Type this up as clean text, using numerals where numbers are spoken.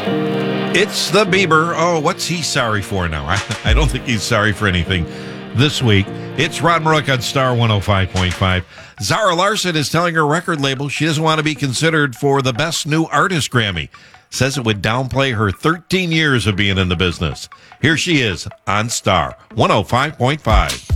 It's the Bieber. Oh, what's he sorry for now? I don't think he's sorry for anything this week. It's Rod Marook on Star 105.5. Zara Larsson is telling her record label she doesn't want to be considered for the Best New Artist Grammy. Says it would downplay her 13 years of being in the business. Here she is on Star 105.5.